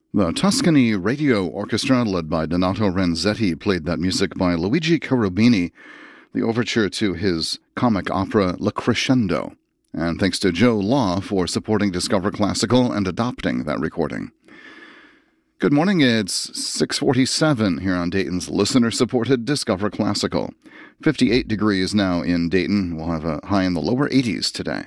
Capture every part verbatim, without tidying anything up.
The Tuscany Radio Orchestra, led by Donato Renzetti, played that music by Luigi Cherubini, the overture to his comic opera La Crescendo. And thanks to Joe Law for supporting Discover Classical and adopting that recording. Good morning, it's six forty-seven here on Dayton's listener-supported Discover Classical. fifty-eight degrees now in Dayton. We'll have a high in the lower eighties today.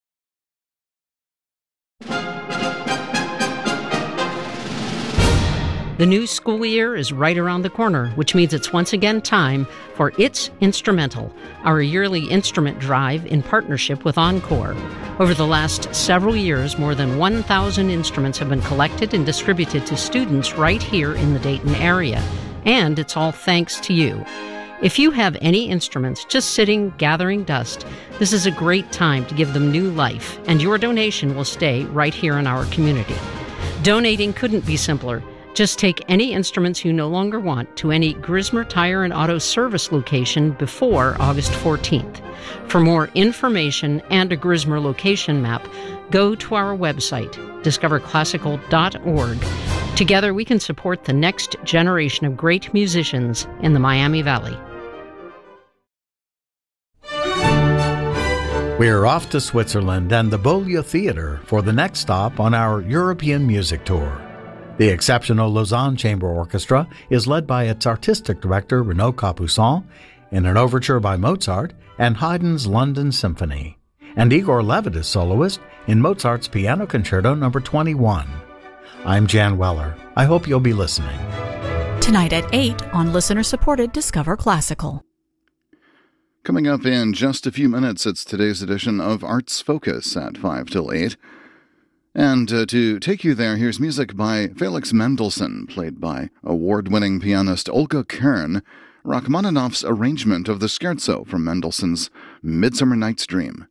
The new school year is right around the corner, which means it's once again time for It's Instrumental, our yearly instrument drive in partnership with Encore. Over the last several years, more than one thousand instruments have been collected and distributed to students right here in the Dayton area. And it's all thanks to you. If you have any instruments just sitting, gathering dust, this is a great time to give them new life, and your donation will stay right here in our community. Donating couldn't be simpler. Just take any instruments you no longer want to any Grismer Tire and Auto Service location before August fourteenth. For more information and a Grismer location map, go to our website, discover classical dot org. Together we can support the next generation of great musicians in the Miami Valley. We're off to Switzerland and the Bolia Theatre for the next stop on our European music tour. The exceptional Lausanne Chamber Orchestra is led by its artistic director Renaud Capuçon in an overture by Mozart and Haydn's London Symphony, and Igor Levit is soloist in Mozart's Piano Concerto number twenty-one. I'm Jan Weller. I hope you'll be listening. Tonight at eight on listener-supported Discover Classical. Coming up in just a few minutes, it's today's edition of Arts Focus at five till eight. And uh, to take you there, here's music by Felix Mendelssohn, played by award-winning pianist Olga Kern, Rachmaninoff's arrangement of the scherzo from Mendelssohn's Midsummer Night's Dream.